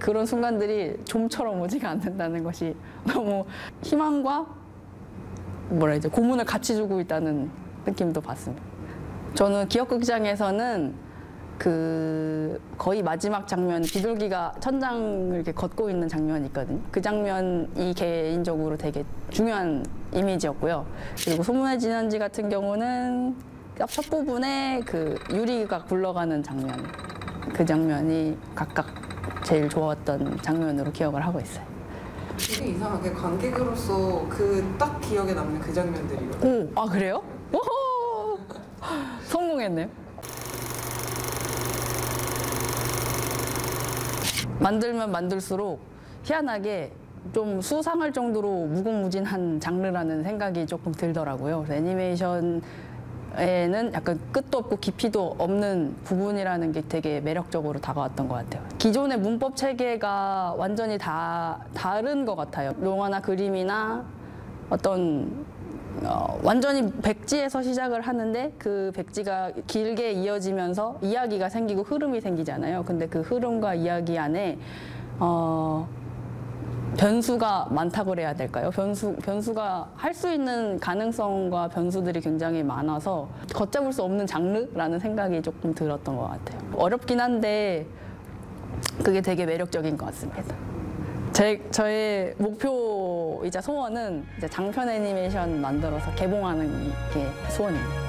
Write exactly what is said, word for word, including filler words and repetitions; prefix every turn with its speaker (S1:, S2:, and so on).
S1: 그런 순간들이 좀처럼 오지가 않는다는 것이 너무 희망과 뭐라 이제 고문을 같이 주고 있다는 느낌도 받습니다. 저는 기억극장에서는 그 거의 마지막 장면, 비둘기가 천장을 이렇게 걷고 있는 장면이 있거든요. 그 장면이 개인적으로 되게 중요한 이미지였고요. 그리고 소문의 진원지 같은 경우는 첫 부분에 그 유리가 굴러가는 장면, 그 장면이 각각 제일 좋았던 장면으로 기억을 하고 있어요.
S2: 되게 이상하게 관객으로서 그 딱 기억에 남는 그 장면들이요.
S1: 오, 아 그래요? 오호! 성공했네요. 만들면 만들수록 희한하게 좀 수상할 정도로 무궁무진한 장르라는 생각이 조금 들더라고요. 그래서 애니메이션에는 약간 끝도 없고 깊이도 없는 부분이라는 게 되게 매력적으로 다가왔던 것 같아요. 기존의 문법 체계가 완전히 다 다른 것 같아요. 용어나 그림이나 어떤 어, 완전히 백지에서 시작을 하는데 그 백지가 길게 이어지면서 이야기가 생기고 흐름이 생기잖아요. 근데 그 흐름과 이야기 안에 어, 변수가 많다고 그래야 될까요? 변수, 변수가 할 수 있는 가능성과 변수들이 굉장히 많아서 걷잡을 수 없는 장르라는 생각이 조금 들었던 것 같아요. 어렵긴 한데 그게 되게 매력적인 것 같습니다. 제, 저의 목표이자 소원은 이제 장편 애니메이션 만들어서 개봉하는 게 소원입니다.